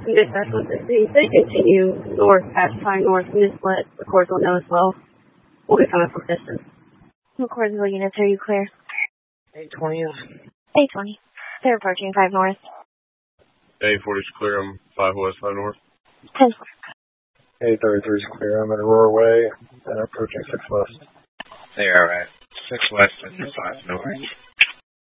Dispatch 160. They continue north past Pine North. Just let the Cordsville know as well. We'll be coming from distance. What Cordsville units are you clear? 820. 820. They're approaching 5 North. 840 is clear. I'm 5 West, 5 North. 10. 833 is clear. I'm at Aurora Way and approaching 6 West. They are at 6 West and 5 North.